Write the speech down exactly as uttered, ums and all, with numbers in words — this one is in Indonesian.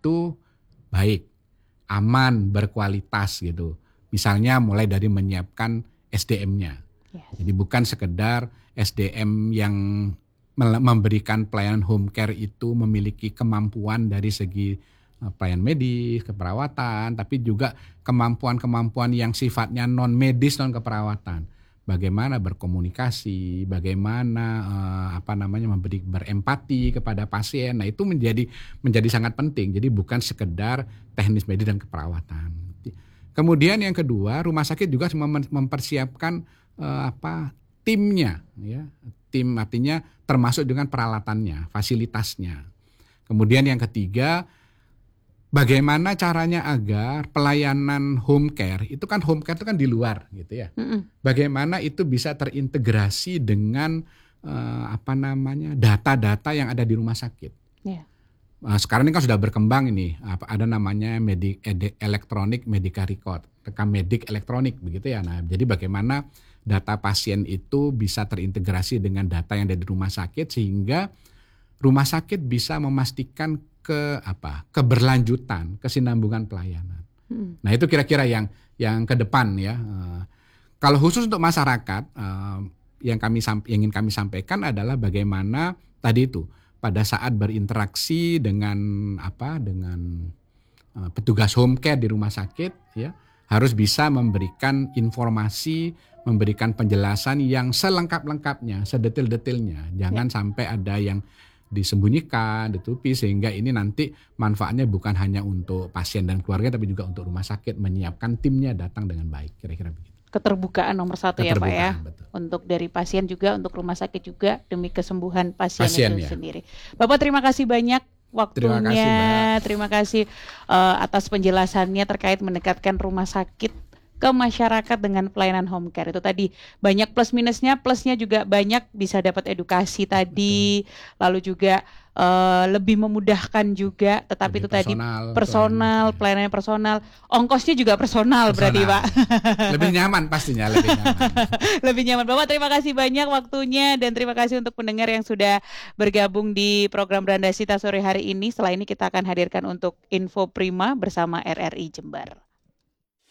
itu baik, aman, berkualitas gitu. Misalnya mulai dari menyiapkan S D M-nya. Yes. Jadi bukan sekedar S D M yang memberikan pelayanan home care itu memiliki kemampuan dari segi pelayanan medis, keperawatan, tapi juga kemampuan-kemampuan yang sifatnya non medis, non keperawatan. Bagaimana berkomunikasi, bagaimana uh, apa namanya memberi berempati kepada pasien. Nah, itu menjadi menjadi sangat penting. Jadi bukan sekedar teknis medis dan keperawatan. Kemudian yang kedua, rumah sakit juga mem- mempersiapkan uh, apa timnya, ya. Tim artinya termasuk dengan peralatannya, fasilitasnya. Kemudian yang ketiga, bagaimana caranya agar pelayanan home care, itu kan home care itu kan di luar gitu ya. Mm-mm. Bagaimana itu bisa terintegrasi dengan uh, apa namanya data-data yang ada di rumah sakit. Yeah. Uh, sekarang ini kan sudah berkembang ini, apa, ada namanya medik, ed, electronic medical record, rekam medik elektronik begitu ya. Nah, jadi bagaimana data pasien itu bisa terintegrasi dengan data yang ada di rumah sakit sehingga rumah sakit bisa memastikan ke apa keberlanjutan, kesinambungan pelayanan. Hmm. Nah, itu kira-kira yang yang ke depan ya. Uh, kalau khusus untuk masyarakat, uh, yang kami yang ingin kami sampaikan adalah bagaimana tadi itu pada saat berinteraksi dengan apa dengan uh, petugas home care di rumah sakit ya, harus bisa memberikan informasi, memberikan penjelasan yang selengkap-lengkapnya, sedetil-detilnya. Jangan ya. Sampai ada yang disembunyikan, ditutupi, sehingga ini nanti manfaatnya bukan hanya untuk pasien dan keluarga tapi juga untuk rumah sakit menyiapkan timnya datang dengan baik, kira-kira begitu. Keterbukaan nomor satu ya Pak ya, betul. Untuk dari pasien juga, untuk rumah sakit juga demi kesembuhan pasien, pasien itu ya. Sendiri. Bapak terima kasih banyak waktunya, terima kasih, terima kasih uh, atas penjelasannya terkait mendekatkan rumah sakit ke masyarakat dengan pelayanan home care. Itu tadi banyak plus minusnya, plusnya juga banyak, bisa dapat edukasi tadi. Betul. Lalu juga uh, lebih memudahkan juga, tetapi lebih itu personal, tadi personal, pelayanan personal, ongkosnya juga personal, personal. Berarti Pak. Lebih nyaman pastinya, lebih nyaman. Lebih nyaman. Bapak terima kasih banyak waktunya dan terima kasih untuk pendengar yang sudah bergabung di program Brandasita sore hari ini. Setelah ini kita akan hadirkan untuk Info Prima bersama R R I Jember.